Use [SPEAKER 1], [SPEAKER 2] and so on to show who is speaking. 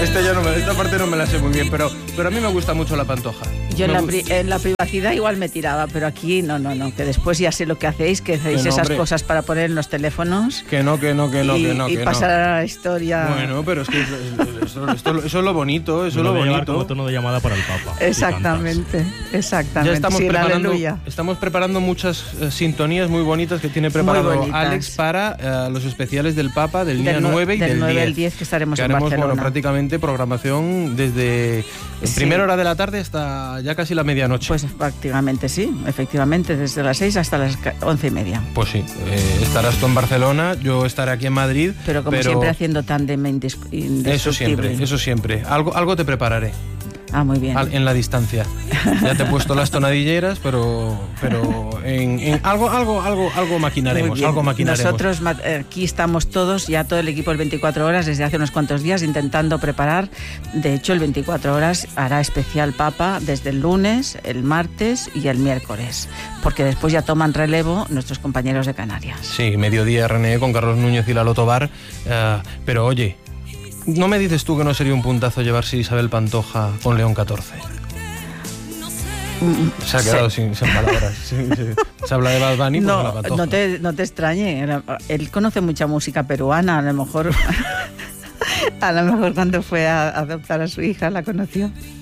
[SPEAKER 1] Esta parte no me la sé muy bien, pero a mí me gusta mucho la Pantoja.
[SPEAKER 2] Yo en la privacidad igual me tiraba, pero aquí no, que después ya sé lo que hacéis esas
[SPEAKER 1] hombre,
[SPEAKER 2] cosas para poner en los teléfonos.
[SPEAKER 1] Que no.
[SPEAKER 2] Y pasar a la historia.
[SPEAKER 1] Bueno, pero es que eso es lo bonito, eso es lo bonito.
[SPEAKER 3] Como tono de llamada para el Papa.
[SPEAKER 2] Exactamente.
[SPEAKER 1] Ya estamos preparando muchas sintonías muy bonitas que tiene preparado Alex para los especiales del Papa del día 9 y del
[SPEAKER 2] 9
[SPEAKER 1] 10.
[SPEAKER 2] al 10 que estaremos en
[SPEAKER 1] haremos,
[SPEAKER 2] Barcelona.
[SPEAKER 1] Bueno, prácticamente programación desde primera hora de la tarde hasta ya casi la medianoche.
[SPEAKER 2] Pues prácticamente sí, efectivamente, desde las 6 hasta las 11:30.
[SPEAKER 1] Pues sí, estarás tú en Barcelona, yo estaré aquí en Madrid.
[SPEAKER 2] Pero siempre haciendo tándem indestructible.
[SPEAKER 1] Eso siempre. Algo te prepararé.
[SPEAKER 2] Ah, muy bien.
[SPEAKER 1] En la distancia. Ya te he puesto las tonadilleras, pero en algo maquinaremos.
[SPEAKER 2] Nosotros aquí estamos todos, ya todo el equipo del 24 horas, desde hace unos cuantos días, intentando preparar. De hecho, el 24 horas hará especial Papa desde el lunes, el martes y el miércoles, porque después ya toman relevo nuestros compañeros de Canarias.
[SPEAKER 1] Sí, mediodía René con Carlos Núñez y Lalo Tobar. Pero oye, ¿no me dices tú que no sería un puntazo llevarse Isabel Pantoja con León XIV? Se ha quedado sin palabras. Sí. Se habla de Bad Bunny, pues la Pantoja.
[SPEAKER 2] No te extrañe. Él conoce mucha música peruana. A lo mejor cuando fue a adoptar a su hija la conoció.